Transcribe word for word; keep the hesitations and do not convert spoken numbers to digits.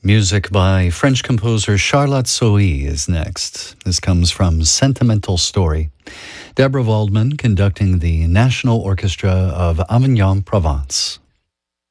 Music by French composer Charlotte Sohi is next. This comes from Sentimental Story. Deborah Waldman conducting the National Orchestra of Avignon, Provence.